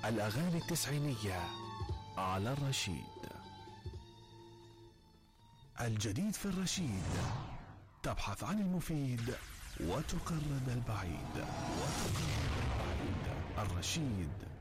الأغاني التسعينية على الرشيد. الجديد في الرشيد، تبحث عن المفيد وتقرب البعيد. الرشيد